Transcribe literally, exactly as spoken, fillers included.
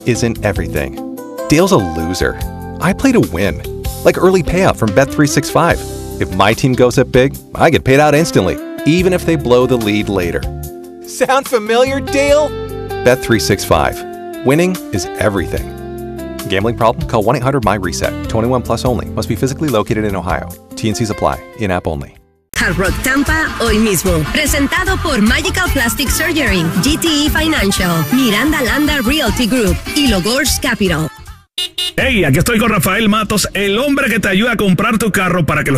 isn't everything. Dale's a loser. I play to win. Like early payout from Bet three sixty-five. If my team goes up big, I get paid out instantly, even if they blow the lead later. Sound familiar, Dale? Bet three sixty-five. Winning is everything. Gambling problem? Call one eight hundred M Y reset. twenty-one plus only. Must be physically located in Ohio. T and C's apply. In-app only. Hard Rock Tampa hoy mismo. Presentado por Magical Plastic Surgery, G T E Financial, Miranda Landa Realty Group y Logos Capital. Hey, aquí estoy con Rafael Matos, el hombre que te ayuda a comprar tu carro para que lo